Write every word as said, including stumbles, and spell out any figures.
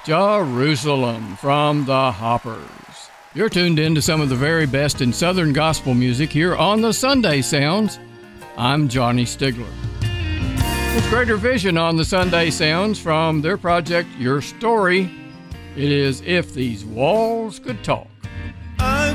Jerusalem from the Hoppers. You're tuned in to some of the very best in Southern gospel music here on the Sunday Sounds. I'm Johnny Stigler. With greater vision on the Sunday Sounds from their project, Your Story, it is If These Walls Could Talk.